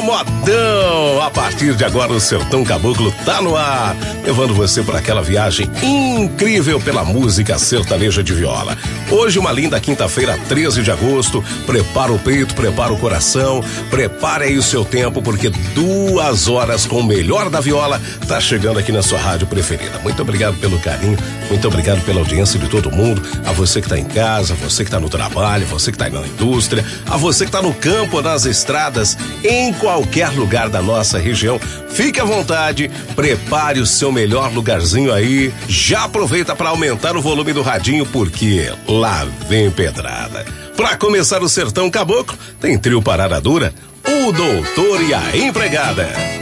modão! A partir de agora o Sertão Caboclo tá no ar, levando você por aquela viagem incrível pela música sertaneja de viola. Hoje uma linda quinta-feira, 13 de agosto, prepara o peito, prepara o coração, prepare aí o seu tempo, porque 2 horas com o melhor da viola tá chegando aqui na sua rádio preferida. Muito obrigado pelo carinho, muito obrigado pela audiência de todo mundo, a você que tá em casa, a você que tá no trabalho, a você que tá na indústria, a você que tá no campo, nas estradas, em qualquer lugar da nossa região. Fique à vontade, prepare o seu melhor lugarzinho aí, já aproveita para aumentar o volume do radinho, porque lá vem pedrada. Para começar o Sertão Caboclo, tem trio Parada Dura, o Doutor e a Empregada.